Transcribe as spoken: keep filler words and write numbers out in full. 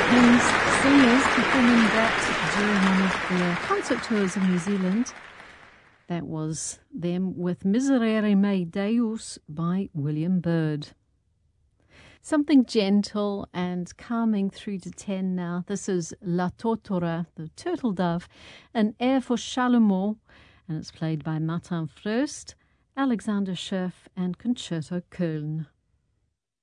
King's singers performing that during one of their concert tours in New Zealand. That was them with Miserere Mei Deus by William Byrd. Something gentle and calming through to ten now. This is La Totora, the turtle dove, an air for Chalumeau, and it's played by Martin Fröst, Alexander Scherf and Concerto Köln.